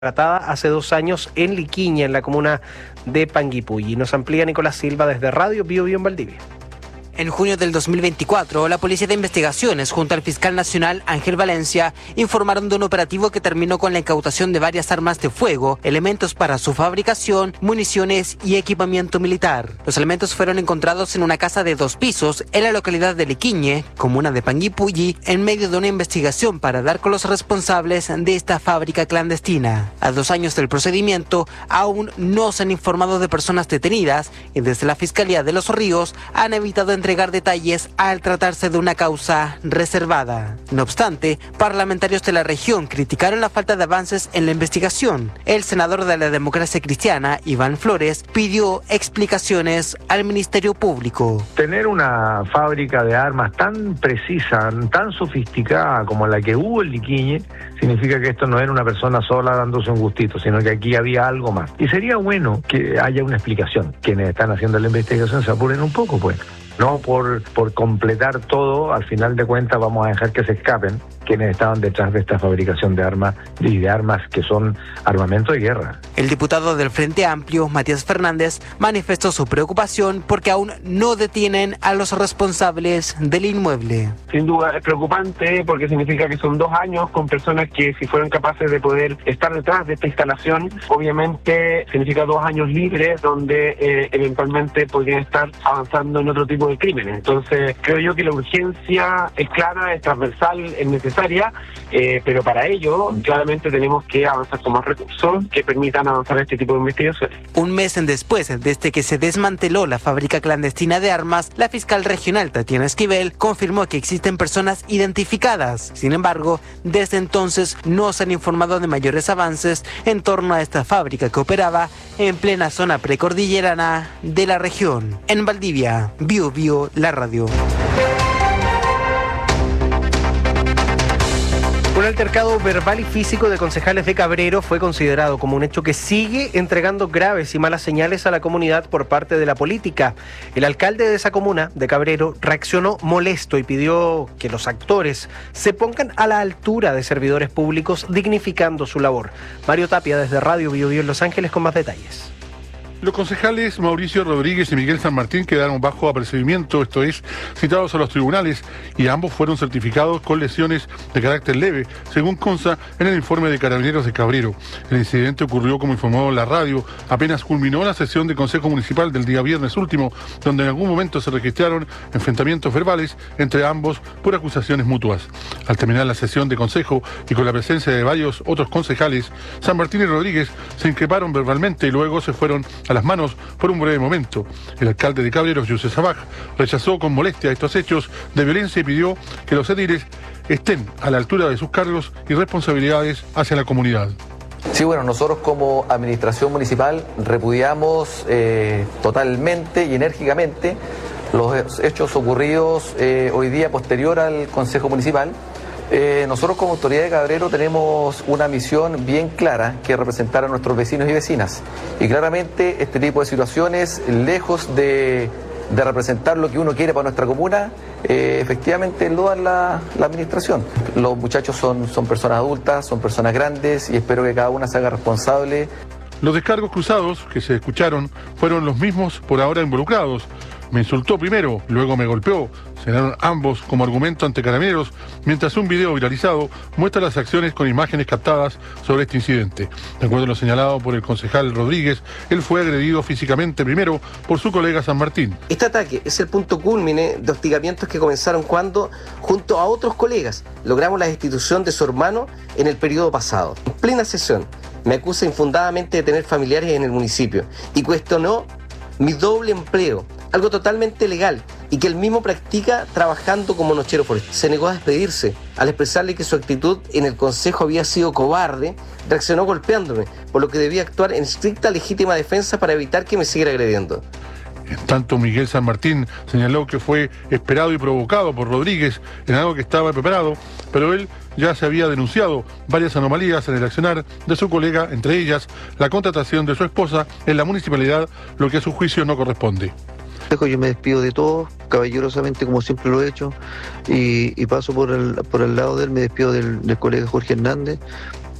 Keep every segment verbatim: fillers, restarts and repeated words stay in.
tratada hace dos años en Liquiña, en la comuna de Panguipulli. Nos amplía Nicolás Silva desde Radio Bio Bio en Valdivia. En junio del dos mil veinticuatro, la Policía de Investigaciones, junto al fiscal nacional Ángel Valencia, informaron de un operativo que terminó con la incautación de varias armas de fuego, elementos para su fabricación, municiones y equipamiento militar. Los elementos fueron encontrados en una casa de dos pisos en la localidad de Liquiñe, comuna de Panguipulli, en medio de una investigación para dar con los responsables de esta fábrica clandestina. A dos años del procedimiento, aún no se han informado de personas detenidas y desde la Fiscalía de Los Ríos han evitado entregar detalles al tratarse de una causa reservada. No obstante, parlamentarios de la región criticaron la falta de avances en la investigación. El senador de la Democracia Cristiana, Iván Flores, pidió explicaciones al Ministerio Público. Tener una fábrica de armas tan precisa, tan sofisticada como la que hubo en Liquiñe, significa que esto no era una persona sola dándose un gustito, sino que aquí había algo más. Y sería bueno que haya una explicación. Quienes están haciendo la investigación se apuren un poco, pues. No por, por completar todo, al final de cuentas vamos a dejar que se escapen quienes estaban detrás de esta fabricación de armas y de armas que son armamento de guerra. El diputado del Frente Amplio, Matías Fernández, manifestó su preocupación porque aún no detienen a los responsables del inmueble. Sin duda es preocupante porque significa que son dos años con personas que, si fueran capaces de poder estar detrás de esta instalación, obviamente significa dos años libres donde eh, eventualmente podrían estar avanzando en otro tipo de crímenes. Entonces creo yo que la urgencia es clara, es transversal, es necesaria, eh, pero para ello claramente tenemos que avanzar con más recursos que permitan avanzar este tipo de investigaciones. Un mes después, desde que se desmanteló la fábrica clandestina de armas, la fiscal regional Tatiana Esquivel confirmó que existen personas identificadas. Sin embargo, desde entonces no se han informado de mayores avances en torno a esta fábrica que operaba en plena zona precordillerana de la región. En Valdivia, Bio Bio, la radio. Un altercado verbal y físico de concejales de Cabrero fue considerado como un hecho que sigue entregando graves y malas señales a la comunidad por parte de la política. El alcalde de esa comuna, de Cabrero, reaccionó molesto y pidió que los actores se pongan a la altura de servidores públicos, dignificando su labor. Mario Tapia, desde Radio Bio Bio en Los Ángeles, con más detalles. Los concejales Mauricio Rodríguez y Miguel San Martín quedaron bajo apercibimiento, esto es, citados a los tribunales, y ambos fueron certificados con lesiones de carácter leve, según consta en el informe de Carabineros de Cabrero. El incidente ocurrió, como informó la radio, apenas culminó la sesión del Consejo Municipal del día viernes último, donde en algún momento se registraron enfrentamientos verbales entre ambos por acusaciones mutuas. Al terminar la sesión de consejo y con la presencia de varios otros concejales, San Martín y Rodríguez se increparon verbalmente y luego se fueron a las manos por un breve momento. El alcalde de Cabrero, José Sabaj, rechazó con molestia estos hechos de violencia y pidió que los ediles estén a la altura de sus cargos y responsabilidades hacia la comunidad. Sí, bueno, nosotros como administración municipal repudiamos eh, totalmente y enérgicamente los hechos ocurridos eh, hoy día posterior al Consejo Municipal. Eh, nosotros como autoridad de Cabrero tenemos una misión bien clara, que es representar a nuestros vecinos y vecinas. Y claramente este tipo de situaciones, lejos de, de representar lo que uno quiere para nuestra comuna, eh, efectivamente lo da la, la administración. Los muchachos son, son personas adultas, son personas grandes y espero que cada una se haga responsable. Los descargos cruzados que se escucharon fueron los mismos por ahora involucrados. Me insultó primero, luego me golpeó. Señalaron ambos como argumento ante Carabineros, mientras un video viralizado muestra las acciones con imágenes captadas sobre este incidente. De acuerdo a lo señalado por el concejal Rodríguez, él fue agredido físicamente primero por su colega San Martín. Este ataque es el punto cúlmine de hostigamientos que comenzaron cuando, junto a otros colegas, logramos la destitución de su hermano en el periodo pasado. En plena sesión, me acusa infundadamente de tener familiares en el municipio y cuestionó mi doble empleo, algo totalmente legal y que él mismo practica trabajando como nochero forestal. Se negó a despedirse. Al expresarle que su actitud en el consejo había sido cobarde, reaccionó golpeándome, por lo que debía actuar en estricta legítima defensa para evitar que me siguiera agrediendo. En tanto, Miguel San Martín señaló que fue esperado y provocado por Rodríguez en algo que estaba preparado, pero él ya se había denunciado varias anomalías en el accionar de su colega, entre ellas la contratación de su esposa en la municipalidad, lo que a su juicio no corresponde. Yo me despido de todos, caballerosamente como siempre lo he hecho, y, y paso por el, por el lado de él, me despido del, del colega Jorge Hernández,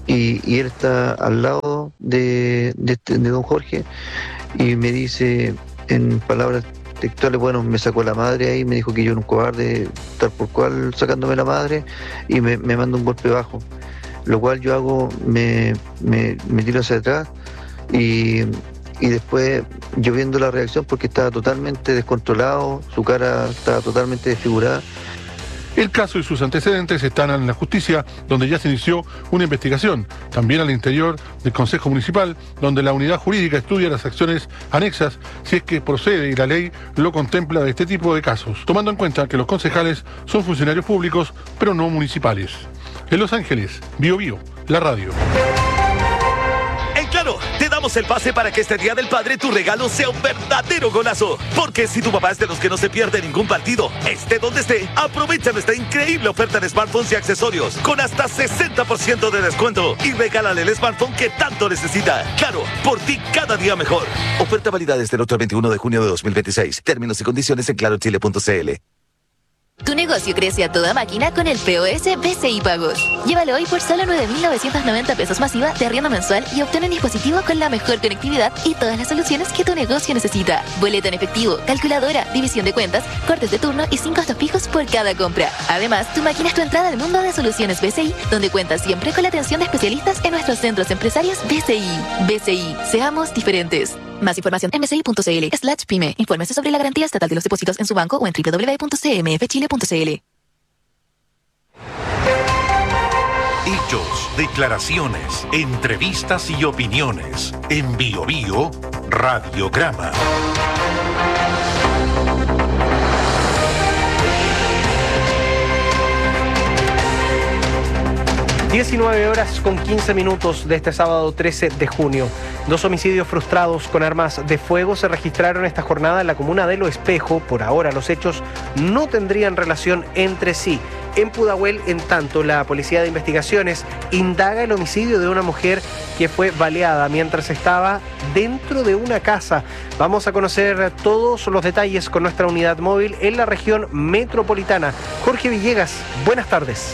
y, y él está al lado de, de, de don Jorge y me dice en palabras textuales, bueno, me sacó la madre ahí, me dijo que yo era un cobarde, tal por cual sacándome la madre, y me, me manda un golpe bajo, lo cual yo hago, me, me, me tiro hacia atrás y, y después yo viendo la reacción porque estaba totalmente descontrolado, su cara estaba totalmente desfigurada. El caso y sus antecedentes están en la justicia, donde ya se inició una investigación. También al interior del Consejo Municipal, donde la unidad jurídica estudia las acciones anexas, si es que procede y la ley lo contempla de este tipo de casos, tomando en cuenta que los concejales son funcionarios públicos, pero no municipales. En Los Ángeles, Bio Bio, la radio. Claro, te damos el pase para que este Día del Padre tu regalo sea un verdadero golazo. Porque si tu papá es de los que no se pierde ningún partido, esté donde esté, aprovecha nuestra increíble oferta de smartphones y accesorios con hasta sesenta por ciento de descuento y regálale el smartphone que tanto necesita. Claro, por ti cada día mejor. Oferta válida desde el ocho al veintiuno de junio de dos mil veintiséis. Términos y condiciones en claro chile punto c l. Tu negocio crece a toda máquina con el P O S B C I Pagos. Llévalo hoy por solo nueve mil novecientos noventa pesos masiva de arriendo mensual y obtén un dispositivo con la mejor conectividad y todas las soluciones que tu negocio necesita. Boleto en efectivo, calculadora, división de cuentas, cortes de turno y sin costos fijos por cada compra. Además, tu máquina es tu entrada al mundo de soluciones B C I, donde cuentas siempre con la atención de especialistas en nuestros centros empresarios B C I. B C I, seamos diferentes. Más información en bci.cl slash pyme. Infórmese sobre la garantía estatal de los depósitos en su banco o en doble u doble u doble u punto c m f chile punto c l. Hechos, declaraciones, entrevistas y opiniones. En Bio Bio, Radiograma. diecinueve horas con quince minutos de este sábado trece de junio. Dos homicidios frustrados con armas de fuego se registraron esta jornada en la comuna de Lo Espejo. Por ahora, los hechos no tendrían relación entre sí. En Pudahuel, en tanto, la Policía de Investigaciones indaga el homicidio de una mujer que fue baleada mientras estaba dentro de una casa. Vamos a conocer todos los detalles con nuestra unidad móvil en la región metropolitana. Jorge Villegas, buenas tardes.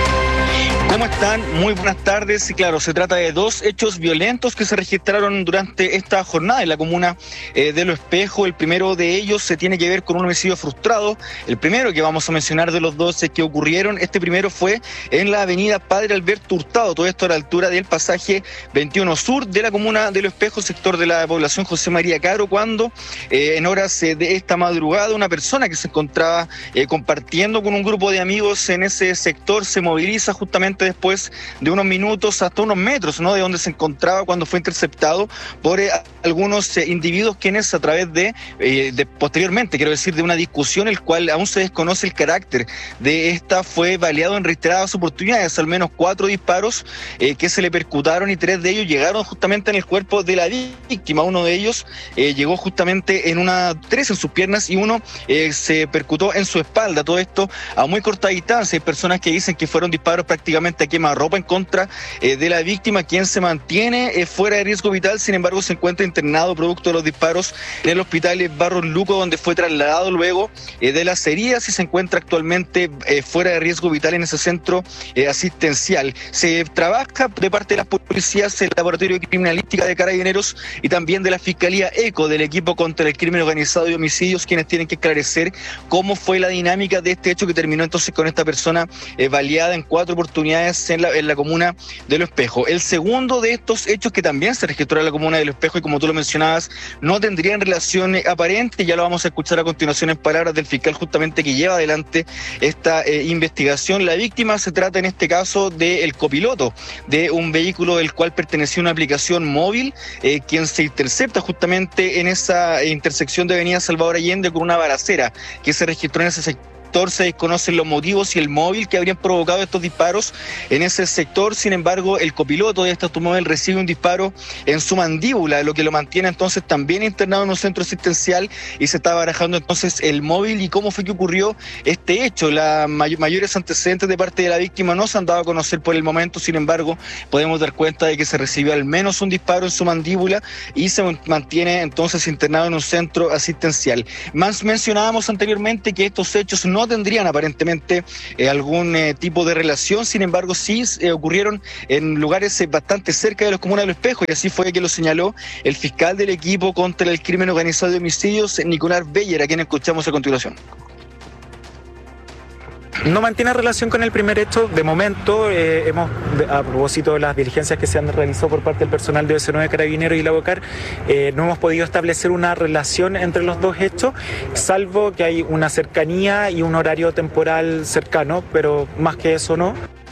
¿Cómo están? Muy buenas tardes. Y claro, se trata de dos hechos violentos que se registraron durante esta jornada en la comuna eh, de Lo Espejo. El primero de ellos se tiene que ver con un homicidio frustrado. El primero que vamos a mencionar de los dos que ocurrieron, este primero fue en la avenida Padre Alberto Hurtado, todo esto a la altura del pasaje veintiuno Sur de la comuna de Lo Espejo, sector de la población José María Caro, cuando eh, en horas eh, de esta madrugada una persona que se encontraba eh, compartiendo con un grupo de amigos en ese sector se moviliza justamente después de unos minutos hasta unos metros, ¿no?, de donde se encontraba cuando fue interceptado por eh, algunos eh, individuos quienes a través de, eh, de posteriormente, quiero decir, de una discusión el cual aún se desconoce el carácter de esta, fue baleado en reiteradas oportunidades, al menos cuatro disparos eh, que se le percutaron y tres de ellos llegaron justamente en el cuerpo de la víctima. Uno de ellos eh, llegó justamente en una, tres en sus piernas y uno eh, se percutó en su espalda. Todo esto a muy corta distancia. Hay personas que dicen que fueron disparos prácticamente a quemarropa en contra eh, de la víctima, quien se mantiene eh, fuera de riesgo vital. Sin embargo, se encuentra internado producto de los disparos en el hospital Barros Luco, donde fue trasladado luego eh, de las heridas y se encuentra actualmente eh, fuera de riesgo vital en ese centro eh, asistencial. Se trabaja de parte de las policías, el Laboratorio de Criminalística de Carabineros y también de la Fiscalía ECO, del equipo contra el crimen organizado y homicidios, quienes tienen que esclarecer cómo fue la dinámica de este hecho que terminó entonces con esta persona eh, baleada en cuatro oportunidades En la, en la comuna de Lo Espejo. El segundo de estos hechos que también se registró en la comuna de Lo Espejo y como tú lo mencionabas, no tendrían relación aparente, ya lo vamos a escuchar a continuación en palabras del fiscal justamente que lleva adelante esta eh, investigación. La víctima se trata en este caso del copiloto de un vehículo del cual pertenecía una aplicación móvil, eh, quien se intercepta justamente en esa intersección de Avenida Salvador Allende con una balacera que se registró en ese sector. Se desconocen los motivos y el móvil que habrían provocado estos disparos en ese sector. Sin embargo, el copiloto de este automóvil recibe un disparo en su mandíbula, lo que lo mantiene entonces también internado en un centro asistencial y se está barajando entonces el móvil y cómo fue que ocurrió este hecho. Las may- mayores antecedentes de parte de la víctima no se han dado a conocer por el momento. Sin embargo, podemos dar cuenta de que se recibió al menos un disparo en su mandíbula y se mantiene entonces internado en un centro asistencial. Más mencionábamos anteriormente que estos hechos no no tendrían aparentemente eh, algún eh, tipo de relación. Sin embargo, sí eh, ocurrieron en lugares eh, bastante cerca de las comunas de Los Espejos, y así fue que lo señaló el fiscal del equipo contra el crimen organizado de homicidios, Nicolás Beller, a quien escuchamos a continuación. No mantiene relación con el primer hecho. De momento, eh, hemos, a propósito de las diligencias que se han realizado por parte del personal de O S nueve Carabineros y la BOCAR, eh, no hemos podido establecer una relación entre los dos hechos, salvo que hay una cercanía y un horario temporal cercano, pero más que eso no.